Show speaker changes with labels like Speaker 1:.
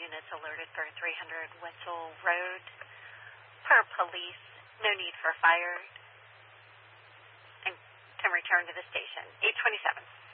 Speaker 1: units alerted for 300 Wetzel Road. Per police, no need for fire. And can return to the station. 827.